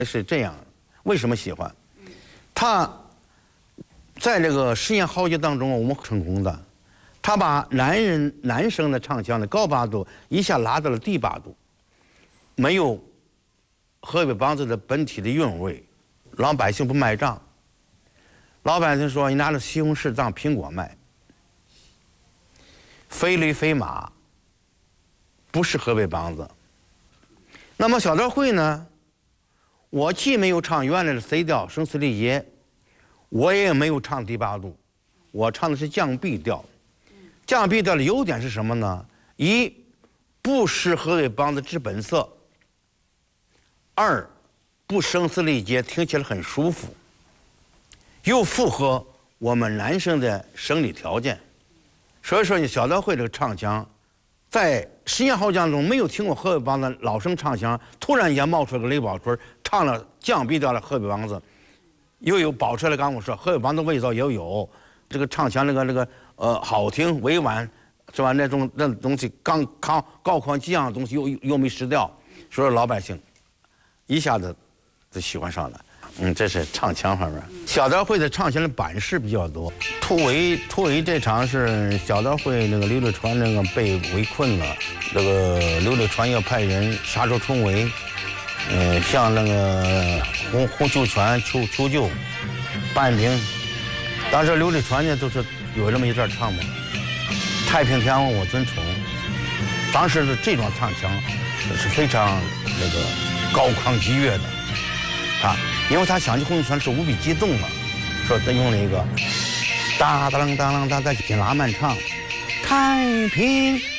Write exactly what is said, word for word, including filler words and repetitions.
是这样，为什么喜欢？他在这个十年豪杰当中，我们成功的，他把男人男生的唱腔的高八度一下拉到了低八度，没有河北梆子的本体的韵味，老百姓不买账。老百姓说：“你拿着西红柿当苹果卖，非驴非马，不是河北梆子。”那么小调会呢？我既没有唱原来的 C 调声嘶力竭，我也没有唱低八度，我唱的是降 B 调。降 B 调的优点是什么呢？一，不失河北梆子之本色；二，不声嘶力竭，听起来很舒服，又符合我们男生的生理条件。所以说，你小调会这个唱腔，在十年豪将中没有听过河北梆子老生唱腔，突然间冒出了个雷宝春，唱了降 B 调的河北梆子，又有宝车的刚我说河北梆子味道也有，这个唱腔那个那个呃好听委婉，是吧？那种那东西刚高高亢激昂的东西又又没失掉，所以老百姓一下子就喜欢上了。嗯，这是唱腔方面。小调会的唱腔的版式比较多。突围突围这场是小调会那个刘德川那个被围困了，那个刘德川要派人杀出重围，嗯、呃，向那个洪洪秀全求求救，扳平。当时刘德川呢都是有这么一段唱嘛，太平天王我尊崇。当时的这种唱腔是非常那个高亢激越的，啊。因为他想起洪秀全是无比激动了，说他用了一个哒哒啷哒啷哒在紧拉慢唱，太平